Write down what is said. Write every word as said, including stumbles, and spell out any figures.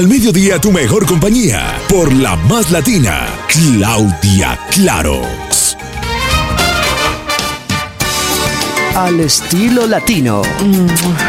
Al mediodía, tu mejor compañía. Por la más latina, Claudia Claros. Al estilo latino.